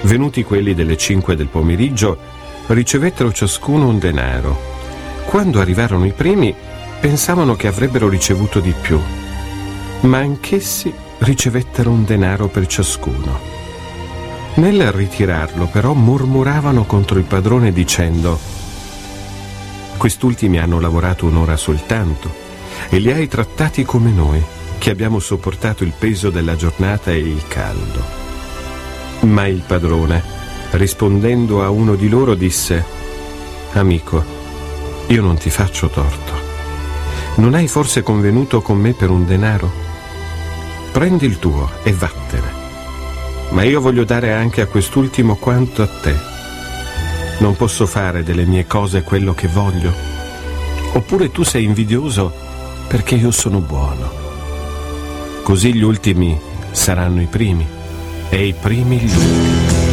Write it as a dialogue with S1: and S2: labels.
S1: Venuti quelli delle 5 del pomeriggio, ricevettero ciascuno un denaro. Quando arrivarono i primi, pensavano che avrebbero ricevuto di più, ma anch'essi ricevettero un denaro per ciascuno. Nel ritirarlo, però, murmuravano contro il padrone dicendo: quest'ultimi hanno lavorato un'ora soltanto e li hai trattati come noi, che abbiamo sopportato il peso della giornata e il caldo. Ma il padrone, rispondendo a uno di loro, disse: amico, io non ti faccio torto. Non hai forse convenuto con me per un denaro? Prendi il tuo e vattene. Ma io voglio dare anche a quest'ultimo quanto a te. Non posso fare delle mie cose quello che voglio? Oppure tu sei invidioso perché io sono buono? Così gli ultimi saranno i primi e i primi gli ultimi.